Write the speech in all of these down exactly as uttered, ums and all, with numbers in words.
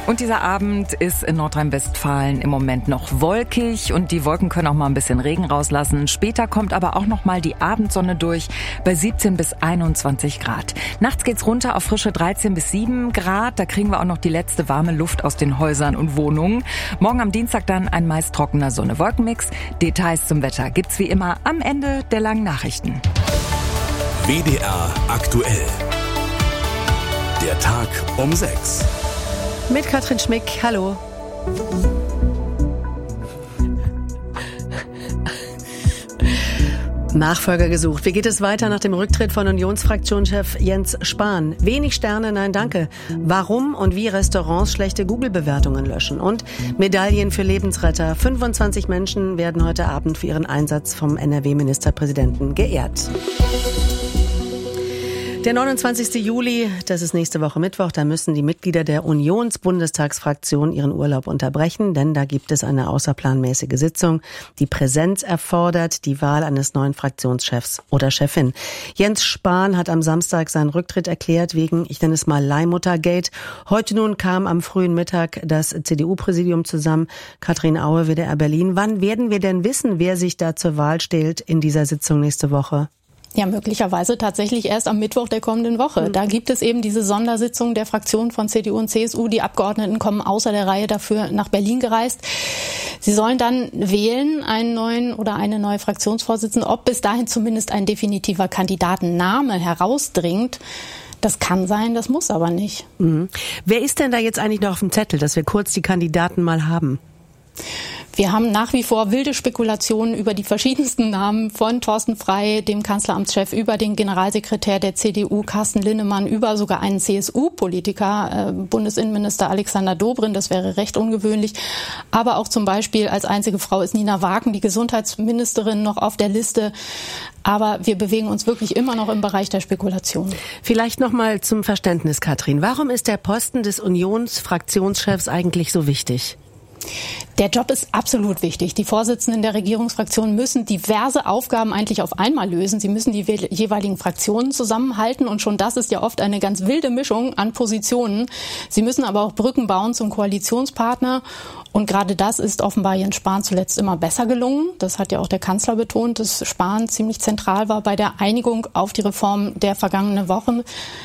Und dieser Abend ist in Nordrhein-Westfalen im Moment noch wolkig und die Wolken können auch mal ein bisschen Regen rauslassen. Später kommt aber auch noch mal die Abendsonne durch bei siebzehn bis einundzwanzig Grad. Nachts geht's runter auf frische dreizehn bis sieben Grad. Da kriegen wir auch noch die letzte warme Luft aus den Häusern und Wohnungen. Morgen am Dienstag dann ein meist trockener Sonne-Wolkenmix. Details zum Wetter gibt's wie immer am Ende der langen Nachrichten. W D R aktuell. Der Tag um sechs. Mit Katrin Schmick, hallo. Nachfolger gesucht. Wie geht es weiter nach dem Rücktritt von Unionsfraktionschef Jens Spahn? Wenig Sterne, nein danke. Warum und wie Restaurants schlechte Google-Bewertungen löschen. Und Medaillen für Lebensretter. fünfundzwanzig Menschen werden heute Abend für ihren Einsatz vom N R W-Ministerpräsidenten geehrt. Der neunundzwanzigste Juli, das ist nächste Woche Mittwoch, da müssen die Mitglieder der Unionsbundestagsfraktion ihren Urlaub unterbrechen, denn da gibt es eine außerplanmäßige Sitzung, die Präsenz erfordert, die Wahl eines neuen Fraktionschefs oder Chefin. Jens Spahn hat am Samstag seinen Rücktritt erklärt wegen, ich nenne es mal Leihmuttergate. Heute nun kam am frühen Mittag das C D U-Präsidium zusammen. Katrin Aue, W D R Berlin. Wann werden wir denn wissen, wer sich da zur Wahl stellt in dieser Sitzung nächste Woche? Ja, möglicherweise tatsächlich erst am Mittwoch der kommenden Woche. Mhm. Da gibt es eben diese Sondersitzung der Fraktionen von C D U und C S U. Die Abgeordneten kommen außer der Reihe dafür nach Berlin gereist. Sie sollen dann wählen, einen neuen oder eine neue Fraktionsvorsitzende. Ob bis dahin zumindest ein definitiver Kandidatenname herausdringt, das kann sein, das muss aber nicht. Mhm. Wer ist denn da jetzt eigentlich noch auf dem Zettel, dass wir kurz die Kandidaten mal haben? Wir haben nach wie vor wilde Spekulationen über die verschiedensten Namen von Thorsten Frey, dem Kanzleramtschef, über den Generalsekretär der C D U, Carsten Linnemann, über sogar einen C S U-Politiker, äh, Bundesinnenminister Alexander Dobrindt. Das wäre recht ungewöhnlich. Aber auch zum Beispiel als einzige Frau ist Nina Wagen, die Gesundheitsministerin, noch auf der Liste. Aber wir bewegen uns wirklich immer noch im Bereich der Spekulation. Vielleicht noch mal zum Verständnis, Katrin. Warum ist der Posten des Unionsfraktionschefs eigentlich so wichtig? Der Job ist absolut wichtig. Die Vorsitzenden der Regierungsfraktionen müssen diverse Aufgaben eigentlich auf einmal lösen. Sie müssen die jeweiligen Fraktionen zusammenhalten und schon das ist ja oft eine ganz wilde Mischung an Positionen. Sie müssen aber auch Brücken bauen zum Koalitionspartner und gerade das ist offenbar Jens Spahn zuletzt immer besser gelungen. Das hat ja auch der Kanzler betont, dass Spahn ziemlich zentral war bei der Einigung auf die Reform der vergangenen Wochen.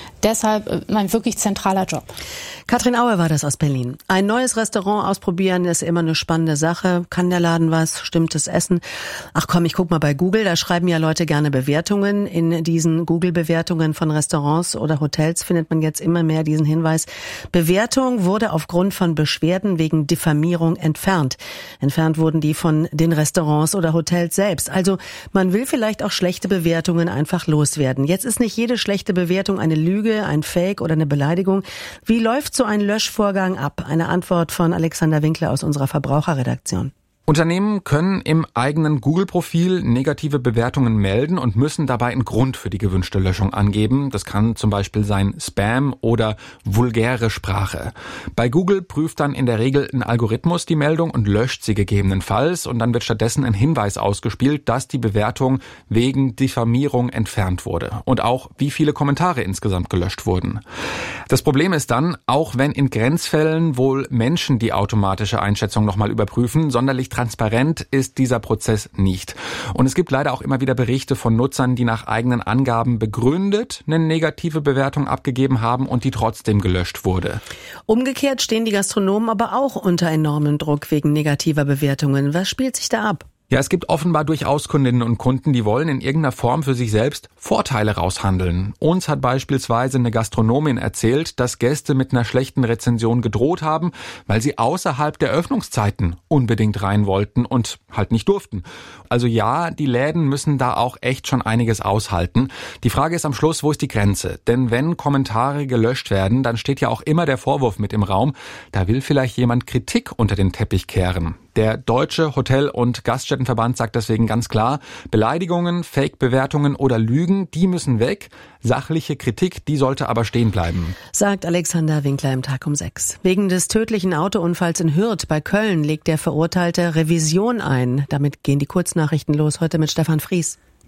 Deshalb ein wirklich zentraler Job. Katrin Aue war das aus Berlin. Ein neues Restaurant ausprobieren ist immer eine spannende Sache. Kann der Laden was? Stimmt das Essen? Ach komm, ich guck mal bei Google. Da schreiben ja Leute gerne Bewertungen. In diesen Google-Bewertungen von Restaurants oder Hotels findet man jetzt immer mehr diesen Hinweis. Bewertung wurde aufgrund von Beschwerden wegen Diffamierung entfernt. Entfernt wurden die von den Restaurants oder Hotels selbst. Also man will vielleicht auch schlechte Bewertungen einfach loswerden. Jetzt ist nicht jede schlechte Bewertung eine Lüge, ein Fake oder eine Beleidigung. Wie läuft so ein Löschvorgang ab? Eine Antwort von Alexander Winkler aus unserer Verbraucherredaktion. Unternehmen können im eigenen Google-Profil negative Bewertungen melden und müssen dabei einen Grund für die gewünschte Löschung angeben. Das kann zum Beispiel sein Spam oder vulgäre Sprache. Bei Google prüft dann in der Regel ein Algorithmus die Meldung und löscht sie gegebenenfalls. Und dann wird stattdessen ein Hinweis ausgespielt, dass die Bewertung wegen Diffamierung entfernt wurde. Und auch, wie viele Kommentare insgesamt gelöscht wurden. Das Problem ist dann, auch wenn in Grenzfällen wohl Menschen die automatische Einschätzung nochmal überprüfen, sonderlich transparent ist dieser Prozess nicht. Und es gibt leider auch immer wieder Berichte von Nutzern, die nach eigenen Angaben begründet eine negative Bewertung abgegeben haben und die trotzdem gelöscht wurde. Umgekehrt stehen die Gastronomen aber auch unter enormem Druck wegen negativer Bewertungen. Was spielt sich da ab? Ja, es gibt offenbar durchaus Kundinnen und Kunden, die wollen in irgendeiner Form für sich selbst Vorteile raushandeln. Uns hat beispielsweise eine Gastronomin erzählt, dass Gäste mit einer schlechten Rezension gedroht haben, weil sie außerhalb der Öffnungszeiten unbedingt rein wollten und halt nicht durften. Also ja, die Läden müssen da auch echt schon einiges aushalten. Die Frage ist am Schluss, wo ist die Grenze? Denn wenn Kommentare gelöscht werden, dann steht ja auch immer der Vorwurf mit im Raum, da will vielleicht jemand Kritik unter den Teppich kehren. Der Deutsche Hotel- und Gaststättenverband sagt deswegen ganz klar, Beleidigungen, Fake-Bewertungen oder Lügen, die müssen weg. Sachliche Kritik, die sollte aber stehen bleiben. Sagt Alexander Winkler im Tag um sechs. Wegen des tödlichen Autounfalls in Hürth bei Köln legt der Verurteilte Revision ein. Damit gehen die Kurznachrichten los, heute mit Stefan Fries.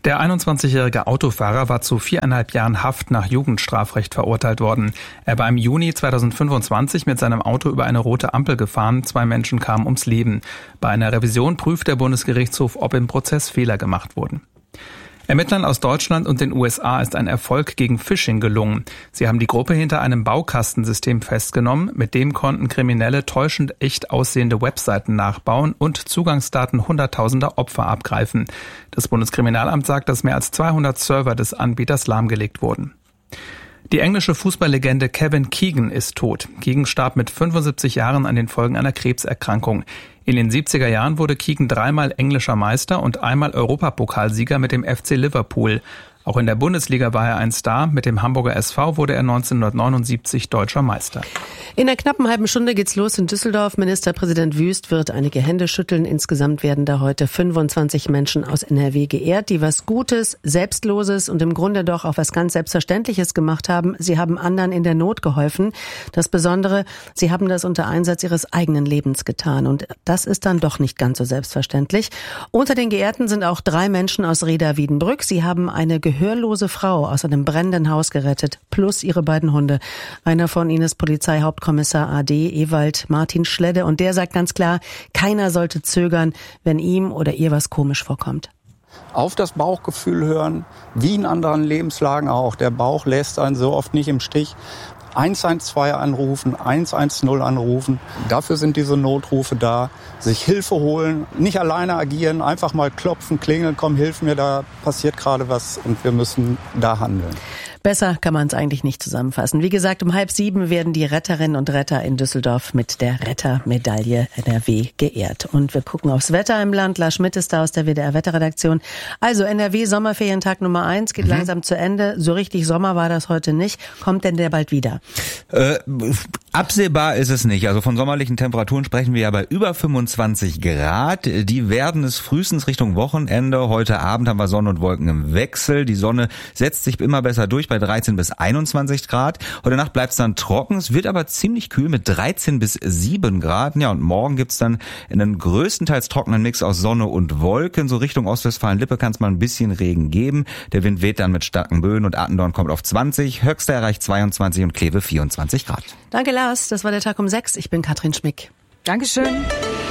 Der einundzwanzigjährige Autofahrer war zu viereinhalb Jahren Haft nach Jugendstrafrecht verurteilt worden. Er war im Juni zweitausendfünfundzwanzig mit seinem Auto über eine rote Ampel gefahren. Zwei Menschen kamen ums Leben. Bei einer Revision prüft der Bundesgerichtshof, ob im Prozess Fehler gemacht wurden. Ermittlern aus Deutschland und den U S A ist ein Erfolg gegen Phishing gelungen. Sie haben die Gruppe hinter einem Baukastensystem festgenommen. Mit dem konnten Kriminelle täuschend echt aussehende Webseiten nachbauen und Zugangsdaten hunderttausender Opfer abgreifen. Das Bundeskriminalamt sagt, dass mehr als zweihundert Server des Anbieters lahmgelegt wurden. Die englische Fußballlegende Kevin Keegan ist tot. Keegan starb mit fünfundsiebzig Jahren an den Folgen einer Krebserkrankung. In den siebziger Jahren wurde Keegan dreimal englischer Meister und einmal Europapokalsieger mit dem F C Liverpool. Auch in der Bundesliga war er ein Star. Mit dem Hamburger S V wurde er neunzehnhundertneunundsiebzig deutscher Meister. In einer knappen halben Stunde geht's los in Düsseldorf. Ministerpräsident Wüst wird einige Hände schütteln. Insgesamt werden da heute fünfundzwanzig Menschen aus N R W geehrt, die was Gutes, Selbstloses und im Grunde doch auch was ganz Selbstverständliches gemacht haben. Sie haben anderen in der Not geholfen. Das Besondere, sie haben das unter Einsatz ihres eigenen Lebens getan. Und das ist dann doch nicht ganz so selbstverständlich. Unter den Geehrten sind auch drei Menschen aus Reda-Wiedenbrück. Sie haben eine gehörlose Frau aus einem brennenden Haus gerettet, plus ihre beiden Hunde. Einer von ihnen ist Polizeihauptkommissar A D Ewald Martin Schledde und der sagt ganz klar, keiner sollte zögern, wenn ihm oder ihr was komisch vorkommt. Auf das Bauchgefühl hören, wie in anderen Lebenslagen auch. Der Bauch lässt einen so oft nicht im Stich. eins eins zwei anrufen, eins eins null anrufen. Dafür sind diese Notrufe da. Sich Hilfe holen, nicht alleine agieren, einfach mal klopfen, klingeln, komm, hilf mir, da passiert gerade was und wir müssen da handeln. Besser kann man es eigentlich nicht zusammenfassen. Wie gesagt, um halb sieben werden die Retterinnen und Retter in Düsseldorf mit der Rettermedaille N R W geehrt. Und wir gucken aufs Wetter im Land. Lars Schmidt ist da aus der W D R-Wetterredaktion. Also N R W Sommerferientag Nummer eins geht mhm. langsam zu Ende. So richtig Sommer war das heute nicht. Kommt denn der bald wieder? Äh, absehbar ist es nicht. Also von sommerlichen Temperaturen sprechen wir ja bei über fünfundzwanzig Grad. Die werden es frühestens Richtung Wochenende. Heute Abend haben wir Sonne und Wolken im Wechsel. Die Sonne setzt sich immer besser durch bei dreizehn bis einundzwanzig Grad. Heute Nacht bleibt es dann trocken. Es wird aber ziemlich kühl mit dreizehn bis sieben Grad. Ja, und morgen gibt's dann einen größtenteils trockenen Mix aus Sonne und Wolken. So Richtung Ostwestfalen-Lippe kann es mal ein bisschen Regen geben. Der Wind weht dann mit starken Böen und Attendorn kommt auf zwanzig. Höchster erreicht zweiundzwanzig und Kleve vierundzwanzig Grad. Danke, Lars. Das war der Tag um sechs. Ich bin Katrin Schmick. Dankeschön.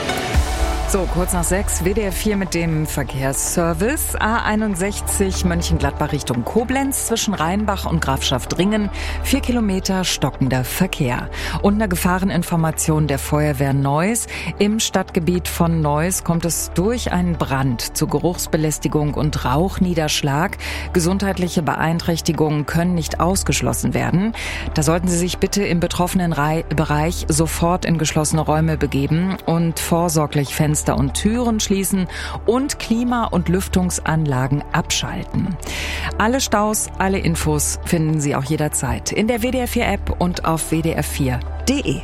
So, kurz nach sechs, W D R vier mit dem Verkehrsservice. A einundsechzig Mönchengladbach Richtung Koblenz zwischen Rheinbach und Grafschaft-Ringen. Vier Kilometer stockender Verkehr. Und eine Gefahreninformation der Feuerwehr Neuss. Im Stadtgebiet von Neuss kommt es durch einen Brand zu Geruchsbelästigung und Rauchniederschlag. Gesundheitliche Beeinträchtigungen können nicht ausgeschlossen werden. Da sollten Sie sich bitte im betroffenen Bereich sofort in geschlossene Räume begeben und vorsorglich Fenster und Türen schließen und Klima- und Lüftungsanlagen abschalten. Alle Staus, alle Infos finden Sie auch jederzeit in der W D R vier App und auf w d r vier punkt d e.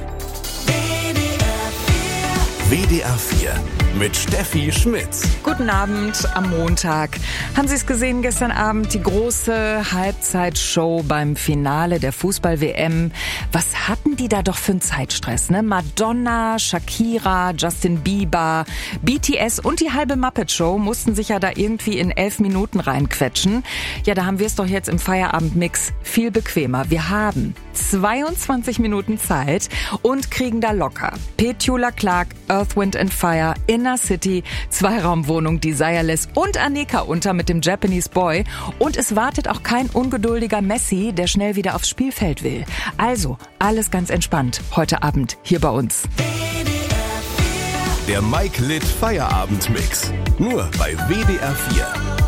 W D R vier mit Steffi Schmitz. Guten Abend am Montag. Haben Sie es gesehen gestern Abend, die große Halbzeitshow beim Finale der Fußball-W M? Was hatten die da doch für einen Zeitstress, ne? Madonna, Shakira, Justin Bieber, B T S und die halbe Muppet-Show mussten sich ja da irgendwie in elf Minuten reinquetschen. Ja, da haben wir es doch jetzt im Feierabend-Mix viel bequemer. Wir haben zweiundzwanzig Minuten Zeit und kriegen da locker Petula Clark, Earth, Wind and Fire, Inner City, Zweiraumwohnung, Desireless und Aneka unter mit dem Japanese Boy. Und es wartet auch kein ungeduldiger Messi, der schnell wieder aufs Spielfeld will. Also, alles ganz entspannt heute Abend hier bei uns. Der Mike Litt Feierabend-Mix. Nur bei W D R vier.